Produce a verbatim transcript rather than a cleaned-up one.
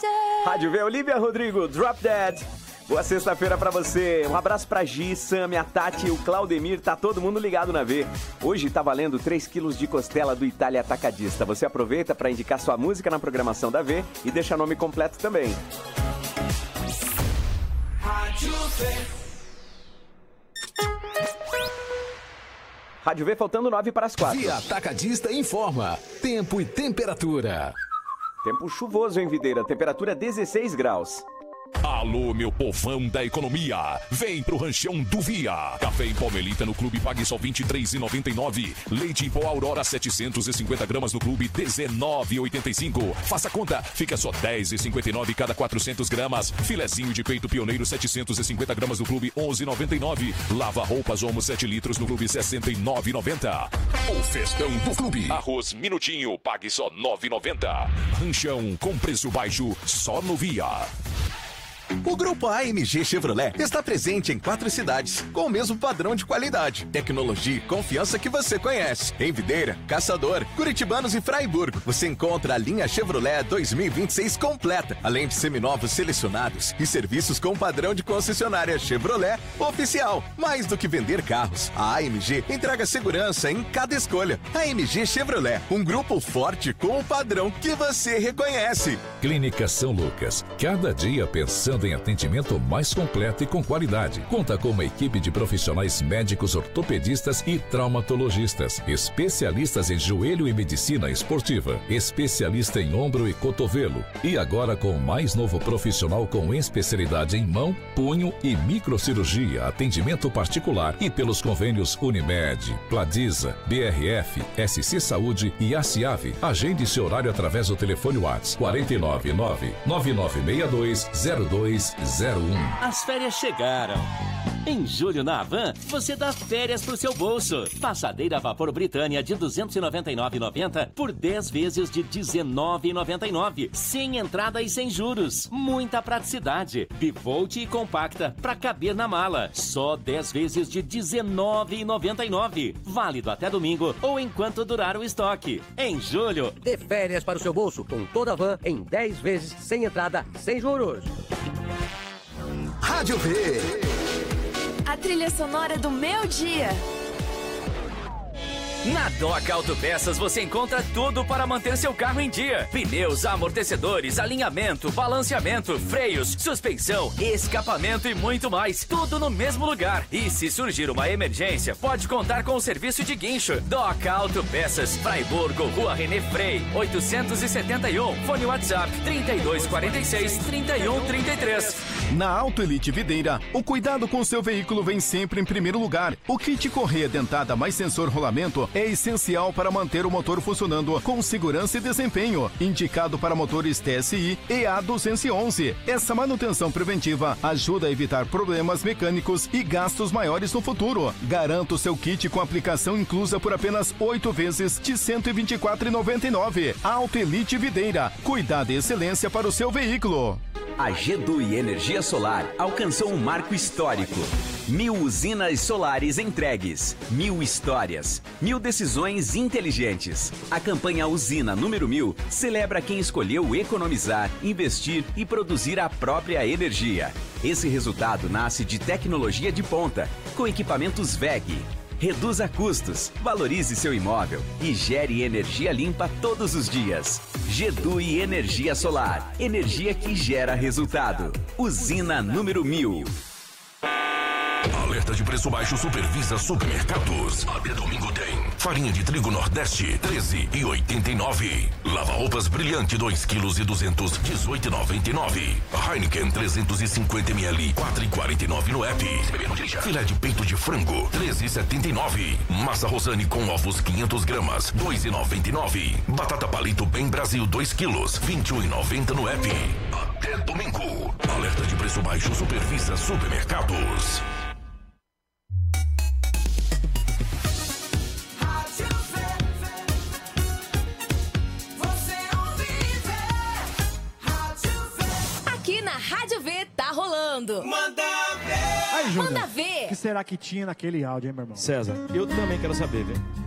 Dead. Rádio V, Olivia Rodrigo, Drop Dead. Boa sexta-feira pra você. Um abraço pra Gi, Sami, a Tati e o Claudemir. Tá todo mundo ligado na V. Hoje tá valendo três quilos de costela do Itália Atacadista. Você aproveita pra indicar sua música na programação da V e deixa nome completo também. Rádio V. Rádio V, faltando nove para as quatro. Via Atacadista informa. Tempo e temperatura. Tempo chuvoso em Videira. Temperatura dezesseis graus. Alô, meu povão da economia, vem pro ranchão do Via. Café em pó Melita no clube pague só vinte e três reais e noventa e nove centavos. Leite em pó Aurora setecentos e cinquenta gramas no clube dezenove reais e oitenta e cinco centavos. Faça conta, fica só dez reais e cinquenta e nove centavos cada quatrocentas gramas. Filezinho de peito pioneiro setecentos e cinquenta gramas no clube onze reais e noventa e nove centavos. Lava roupas Omo sete litros no clube sessenta e nove reais e noventa centavos. O festão do clube. Arroz minutinho, pague só nove reais e noventa centavos. Ranchão com preço baixo só no Via. O Grupo A M G Chevrolet está presente em quatro cidades, com o mesmo padrão de qualidade, tecnologia e confiança que você conhece. Em Videira, Caçador, Curitibanos e Fraiburgo, você encontra a linha Chevrolet dois mil e vinte e seis completa, além de seminovos selecionados e serviços com padrão de concessionária Chevrolet oficial. Mais do que vender carros, a A M G entrega segurança em cada escolha. A M G Chevrolet, um grupo forte com o padrão que você reconhece. Clínica São Lucas, cada dia pensando em atendimento mais completo e com qualidade. Conta com uma equipe de profissionais médicos ortopedistas e traumatologistas, especialistas em joelho e medicina esportiva, especialista em ombro e cotovelo. E agora com o mais novo profissional com especialidade em mão, punho e microcirurgia, atendimento particular e pelos convênios Unimed, Pladiza, B R F, S C Saúde e ACIAV. Agende seu horário através do telefone WhatsApp quatro nove nove, nove nove seis dois, zero dois zero um. As férias chegaram. Em julho na Havan, você dá férias pro seu bolso. Passadeira a vapor Britânia de duzentos e noventa e nove reais e noventa centavos por dez vezes de dezenove reais e noventa e nove centavos. Sem entrada e sem juros. Muita praticidade. Bivolt e compacta para caber na mala. Só dez vezes de dezenove reais e noventa e nove centavos. Válido até domingo ou enquanto durar o estoque. Em julho, dê férias para o seu bolso com toda a Havan em dez vezes sem entrada, sem juros. Rádio V. A trilha sonora do meu dia. Na Doca Autopeças você encontra tudo para manter seu carro em dia. Pneus, amortecedores, alinhamento, balanceamento, freios, suspensão, escapamento e muito mais. Tudo no mesmo lugar. E se surgir uma emergência, pode contar com o serviço de guincho. Doca Autopeças, Fraiburgo, Rua René Frei, oitocentos e setenta e um. Fone WhatsApp trinta e dois quarenta e seis, trinta e um trinta e três. Na Auto Elite Videira, o cuidado com seu veículo vem sempre em primeiro lugar. O kit correia dentada mais sensor rolamento é essencial para manter o motor funcionando com segurança e desempenho, indicado para motores T S I E A duzentos e onze. Essa manutenção preventiva ajuda a evitar problemas mecânicos e gastos maiores no futuro. Garanta o seu kit com aplicação inclusa por apenas oito vezes de cento e vinte e quatro reais e noventa e nove centavos. Auto Elite Videira, cuidado e excelência para o seu veículo. A G D U I Energia Solar alcançou um marco histórico. Mil usinas solares entregues, mil histórias, mil decisões inteligentes. A campanha Usina número mil celebra quem escolheu economizar, investir e produzir a própria energia. Esse resultado nasce de tecnologia de ponta, com equipamentos W E G. Reduza custos, valorize seu imóvel e gere energia limpa todos os dias. G D U I Energia Solar, energia que gera resultado. Usina número mil. Alerta de preço baixo Supervisa Supermercados. Até domingo tem farinha de trigo Nordeste treze e oitenta e nove. Lava roupas Brilhante dois quilos e duzentos dezoito e noventa e nove. Heineken trezentos e cinquenta mililitros quatro e quarenta e nove no app. Filé de peito de frango treze e setenta e nove. Massa Rosane com ovos quinhentas gramas dois e noventa e nove. Batata Palito Bem Brasil dois quilos vinte e um e noventa no app. Até domingo. Alerta de preço baixo Supervisa Supermercados. Rádio V tá rolando. Manda ver! Aí, Júnior, Manda ver! O que será que tinha naquele áudio, hein, meu irmão? César, eu também quero saber, velho.